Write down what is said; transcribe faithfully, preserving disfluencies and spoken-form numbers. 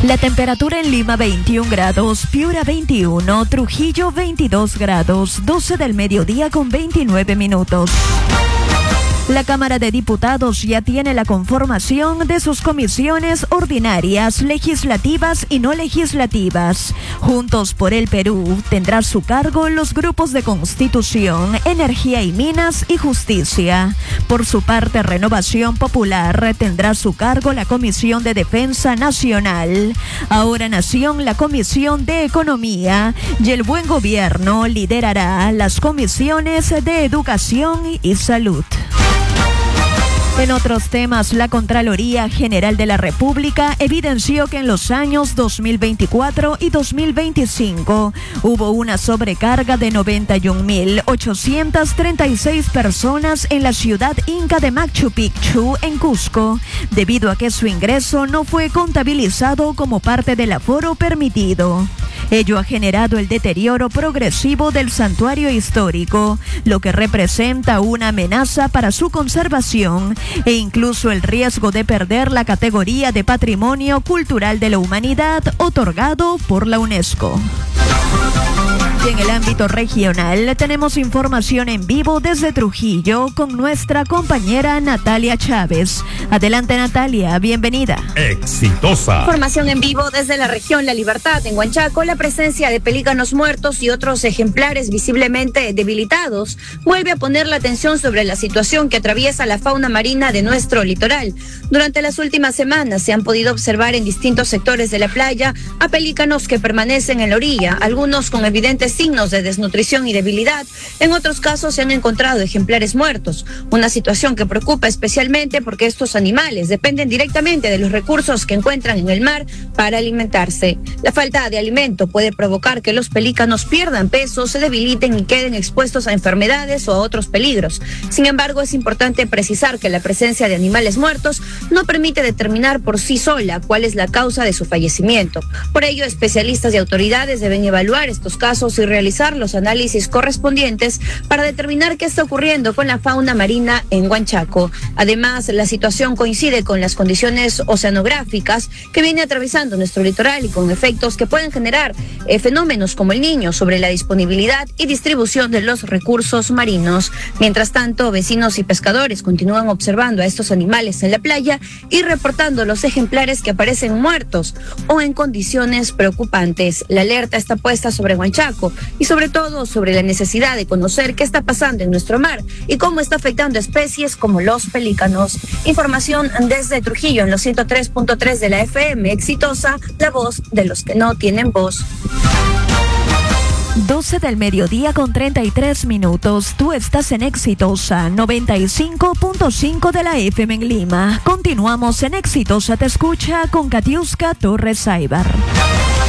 La temperatura en Lima veintiún grados, Piura veintiuno, Trujillo veintidós grados, doce del mediodía con veintinueve minutos. La Cámara de Diputados ya tiene la conformación de sus comisiones ordinarias, legislativas y no legislativas. Juntos por el Perú tendrá a su cargo los grupos de Constitución, Energía y Minas y Justicia. Por su parte, Renovación Popular tendrá a su cargo la Comisión de Defensa Nacional. Ahora Nación, la Comisión de Economía, y el Buen Gobierno liderará las comisiones de Educación y Salud. En otros temas, la Contraloría General de la República evidenció que en los años dos mil veinticuatro y dos mil veinticinco hubo una sobrecarga de noventa y un mil ochocientas treinta y seis personas en la ciudad inca de Machu Picchu, en Cusco, debido a que su ingreso no fue contabilizado como parte del aforo permitido. Ello ha generado el deterioro progresivo del santuario histórico, lo que representa una amenaza para su conservación e incluso el riesgo de perder la categoría de Patrimonio Cultural de la Humanidad otorgado por la UNESCO. Y en el ámbito regional tenemos información en vivo desde Trujillo con nuestra compañera Natalia Chávez. Adelante, Natalia, bienvenida. Exitosa. Información en vivo desde la región La Libertad. En Huanchaco, la presencia de pelícanos muertos y otros ejemplares visiblemente debilitados vuelve a poner la atención sobre la situación que atraviesa la fauna marina de nuestro litoral. Durante las últimas semanas se han podido observar en distintos sectores de la playa a pelícanos que permanecen en la orilla, algunos con evidentes signos de desnutrición y debilidad. En otros casos se han encontrado ejemplares muertos, una situación que preocupa especialmente porque estos animales dependen directamente de los recursos que encuentran en el mar para alimentarse. La falta de alimento puede provocar que los pelícanos pierdan peso, se debiliten y queden expuestos a enfermedades o a otros peligros. Sin embargo, es importante precisar que la presencia de animales muertos no permite determinar por sí sola cuál es la causa de su fallecimiento. Por ello, especialistas y autoridades deben evaluar estos casos y realizar los análisis correspondientes para determinar qué está ocurriendo con la fauna marina en Huanchaco. Además, la situación coincide con las condiciones oceanográficas que viene atravesando nuestro litoral y con efectos que pueden generar eh, fenómenos como el Niño sobre la disponibilidad y distribución de los recursos marinos. Mientras tanto, vecinos y pescadores continúan observando a estos animales en la playa y reportando los ejemplares que aparecen muertos o en condiciones preocupantes. La alerta está puesta sobre Huanchaco y sobre todo sobre la necesidad de conocer qué está pasando en nuestro mar y cómo está afectando especies como los pelícanos. Información desde Trujillo en los ciento tres punto tres de la F M. Exitosa, la voz de los que no tienen voz. doce del mediodía con treinta y tres minutos. Tú estás en Exitosa noventa y cinco punto cinco de la F M en Lima. Continuamos en Exitosa Te Escucha con Katiuska Torres Saibar.